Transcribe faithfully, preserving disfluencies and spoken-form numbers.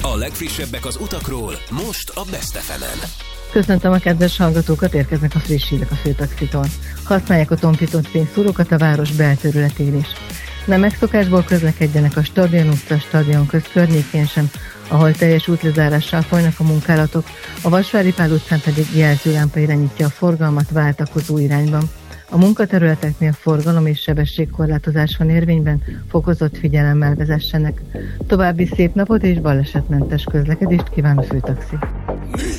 A legfrissebbek az utakról, most a Best ef emen. Köszöntöm a kedves hallgatókat, érkeznek a friss hírek a Főtaxitól. Használják a tompított fényszórókat a város belterületén is. Nem megszokásból közlekedjenek a Stadion utca, Stadion köz környékén sem, ahol teljes útlezárással folynak a munkálatok, a Vasvári Pál utcán pedig jelzőlámpa irányítja a forgalmat váltakozó irányban. A munkaterületeknél forgalom és sebességkorlátozás van érvényben, fokozott figyelemmel vezessenek. További szép napot és balesetmentes közlekedést kíván a Főtaxi.